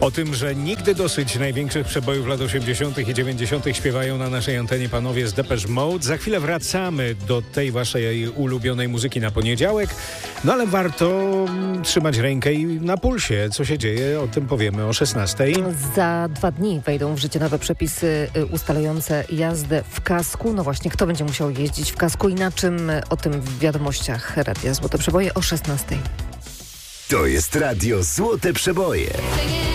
O tym, że nigdy dosyć największych przebojów lat 80. i 90. śpiewają na naszej antenie panowie z Depeche Mode. Za chwilę wracamy do tej waszej ulubionej muzyki na poniedziałek. No ale warto trzymać rękę i na pulsie. Co się dzieje, o tym powiemy o 16. Za 2 dni wejdą w życie nowe przepisy ustalające jazdę w kasku. No właśnie, kto będzie musiał jeździć w kasku i na czym? O tym w wiadomościach Radia Złote Przeboje o 16. To jest Radio Złote Przeboje.